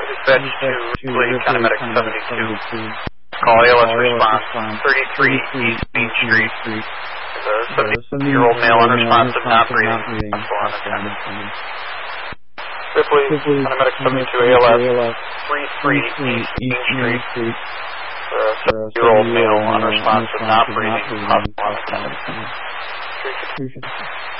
Dispatch to Ripley, County Medic 72. Call ALS response 33 East Main Street. There's a 70-year-old male unresponsive, not breathing. Hospital unattended. Ripley, County Medic 72 ALS 33 East Main Street. A 70-year-old male unresponsive, not breathing. Hospital unattended.